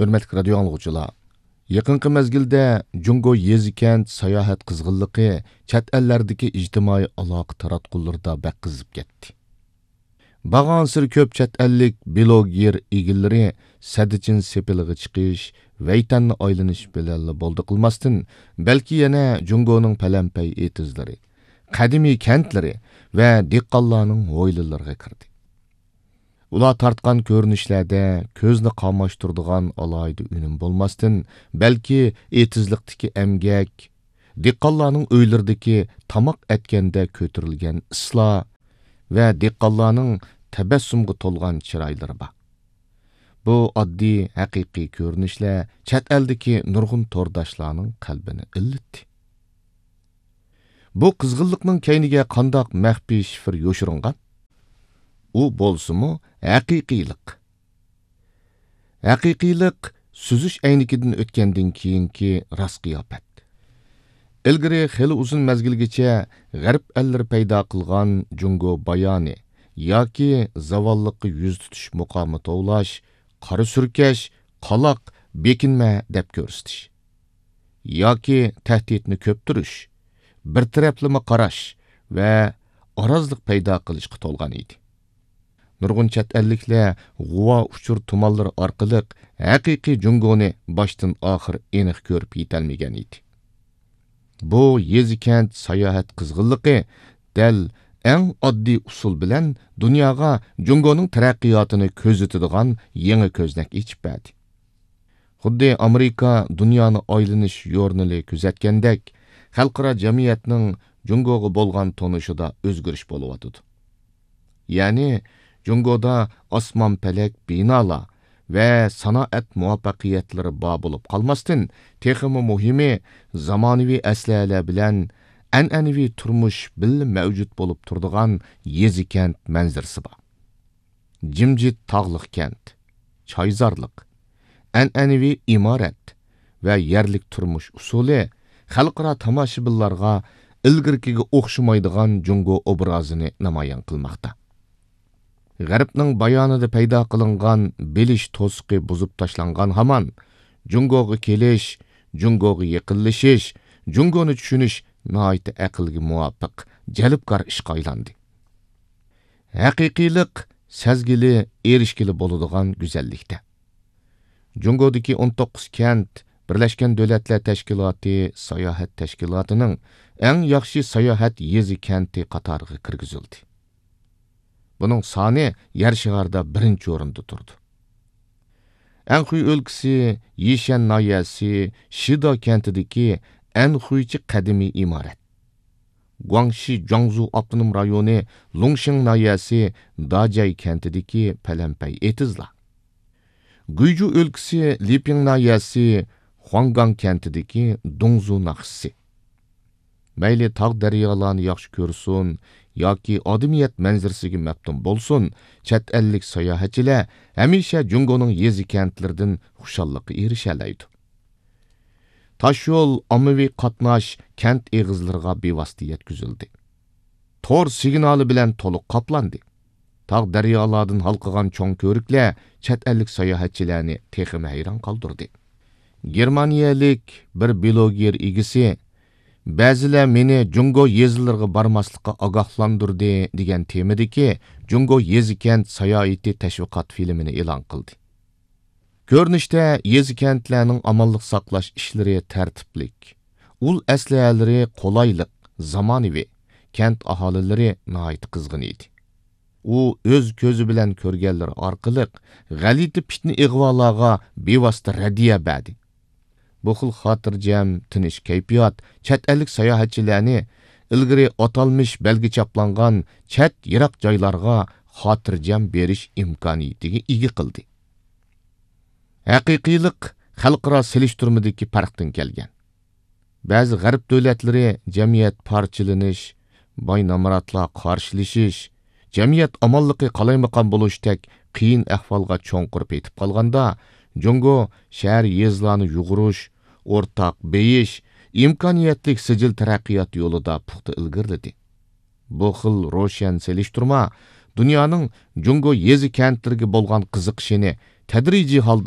Hürmetli radio anlıqçılar, yaqinqi mezgildə Jungo yezi-kent sayohat qizg'inligi chet ellardagi ijtimoiy aloqa taratqularida bak qizib ketdi. Bag'ansir ko'p chet ellik bloger egillari sadichin sepiliga chiqish, vaytanni aylanish bilan bo'ldi qilmasdan, balki yana Jungoning palampay etizlari, qadimiy kentlari va dehqonlarning hovlilariga kirdi. Ular tartqan ko'rinishlarda ko'zni qamashtiradigan alayda unum bo'lmasdan, balki etizlikdagi emgak, dehqonlarning uylaridagi tamoq etganda ko'tarilgan islo va dehqonlarning tabassumga to'lgan chiroylari bor. Bu oddiy haqiqiy ko'rinishlar chet eldagi nurg'un to'rdoshlarning qalbini illitdi. Bu qizg'inlikning kayniga qandoq maxfiy shifr yo'shiringan? U bo'lsimi haqiqiylik. Haqiqiylik suzish aynikidan o'tgandan keyingi rast qiyofat. Ilgari xeli uzun mezgilgacha g'arb ellari paydo qilgan Jungo bayoni yoki zavolliqqa yuz tutish muqomi tovlash, qora surkash, qaloq, bekinma deb ko'rsatish yoki tahdidni ko'ptirish, bir taraflama qarash va orozlik paydo qilishga to'lgan edi. Nurg'un chet elliklar g'uva uchur tumanlari orqali haqiqiy Jungoni boshdan oxir aniq ko'rib yetolmagan edi. Bu yezi-kent sayohat qizg'inligi dal eng oddiy usul bilan dunyoga Jungoning taraqqiyotini ko'zatadigan yangi ko'znak ichib berdi. Xuddi Amerika dunyoni aylanish yo'rnini kuzatgandek, xalqaro jamiyatning Jungoga bo'lgan tonishida o'zgarish bo'layotdi. Ya'ni Jungoda osmon palak binolar va sanoat muvaffaqiyatlari bor bo'lib qolmasdan, texmi muhimi zamonaviy aslahalar bilan an'anaviy turmush birga mavjud bo'lib turadigan yezi-kent manzarasi bor. Jimjit tog'liq kent, choyzorliq, an'anaviy imorat va yerlik turmush usuli xalqaro tomoshabinlarga ilgirkiga o'xshamaydigan Jungo obrazini namoyon qilmoqda. G'arbning bayonida paydo qilingan bilish to'siqi buzib tashlangan hamon Jungoga kelish, Jungoga yaqinlashish, Jungoni tushunish nihoyatda aqlga muvofiq, jalbkor ishga aylandi. Haqiqiylik sezgili, erishgili bo'ladigan go'zallikda. Jungodagi 19 kent Birlashgan Davlatlar Tashkiloti sayohat tashkilotining eng yaxshi sayohat yezi kenti qatoriga kirgizildi. Bunun soni yer shaharda birinchi o'rinda turdi. Anxuy o'lkasi Yishan noyasi Shido kentidagi Anxuychi qadimiy imorat. Guangxi Jiangsu avtonom rayoni Longsheng noyasi Dajay kentidagi palampay etizlar. Guyju o'lkasi Liping noyasi Huanggang kentidagi Dongzu naqsi. Mayli tog' daryolarni yaxshi ko'rsin yoki odamiyat manzarasiga maftun bo'lsin, chet ellik sayohatchilar hamisha Jungoning yezi kentlaridan xushallikqa erishalaydi. Toshyo'l ommaviy qatnash kent eg'izlariga bevosita yetkazildi. Tor signali bilan to'liq qoplandi. Tog' daryolardan halqagan cho'ng ko'riklar chet ellik sayohatchilarni texmi hayron qoldirdi. Germaniyalik bir bloger egisi ba'zilar meni Jungo yezilariga barmaslikqa ogohlantirdi degan temadagi Jungo yezi-kent sayohati tashviqot filmini e'lon qildi. Ko'rinishda yezi-kentlarning amonlik saqlash ishlari tartiblik, ul aslahalari qolaylik, zamonaviy, kent aholilari nihoyat qizg'in edi. U o'z ko'zi bilan ko'rganlar orqali g'alati pitni ig'volarga bevosita radiya berdi. Bu xil xotirjam, tinish kayfiyat chet ellik sayohatchilarni ilgari atalmish belgi chaplangan chet yiroq joylarga xotirjam berish imkoniyatiga ega qildi. Haqiqiylik xalqaro selishtirmadagi farqdan kelgan. Ba'zi g'arb davlatlari jamiyat parchalanish, boy namoratlar qarshilashish, jamiyat omonligi qalaymaqon bo'lishdak qiyin ahvolga cho'nqirib etib qolganda, Jungo shahar yezlarni yug'urish, o'rtaq beyish, imkoniyatlik sijil taraqqiyot yo'lida puxta ilgirladi. Bu xil ro'shan selishtirma dunyoning Jungo yezi kentlariga bo'lgan qiziqishini tadrijiy holda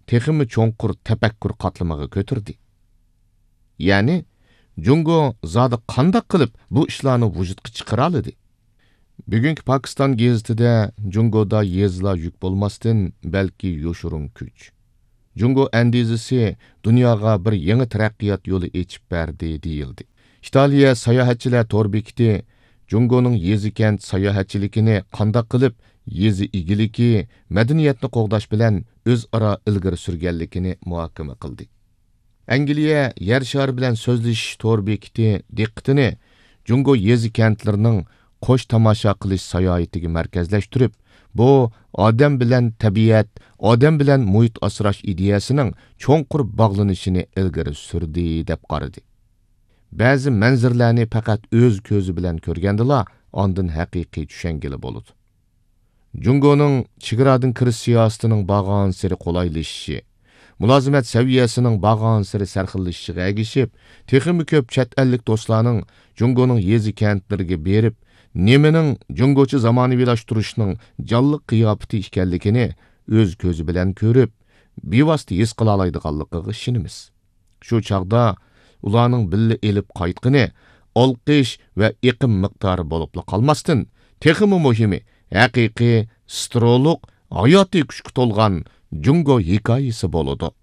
texmi cho'nqur tafakkur qatlamiga ko'tirdi. Ya'ni Jungo zodi qandaq qilib bu ishlarni vujudga chiqara oladi? Bugungi Pokiston gazetida Jungoda yezla yuk bo'lmasdan, balki yoshurun kuch. Jungo andizisi dunyoga bir yangi taraqqiyot yo'li ochib berdi deyildi. İtaliya sayohatchilar to'r bekiti Jungoning yezi kent sayohatchiligini qandaq qilib yezi igiligi, madaniyatni qo'g'dash bilan o'zaro ilgari surganligini muhokama qildi. Angliya yer shari bilan so'zlashish to'r bekiti diqqatini Jungo yezi kentlarining qo'sh tomosha qilish sayohatiga markazlashtirib, bu odam bilan tabiat, odam bilan muhit asrash ideyasining cho'nqur bog'lanishini ilgari surdi deb qaradi. Ba'zi manzirlarni faqat o'z ko'zi bilan ko'rgandila, ondan haqiqiy tushungili bo'ladi. Jungoning chegaradan kirish siyosatining bag'on siri qolaylashishi, mulozimat saviyasining bag'on siri sarxillashishiga ergishib, texmi ko'p chet ellik do'stlarning Jungoning yezi kentlariga berib, nimaning Jungochi zamonaviylashtırishning jonli qiyofati ekanligini o'z ko'zi bilan ko'rib, bevosita his qila oladiganligiga ishonamiz. Shu chaqda ularning billa elib qaytqini olqish va iqim miqdori bo'lib qolmasdan, texmi muhimi haqiqiy stroluq hayotiy kuchga to'lgan Jungo hikoyasi bo'ladi.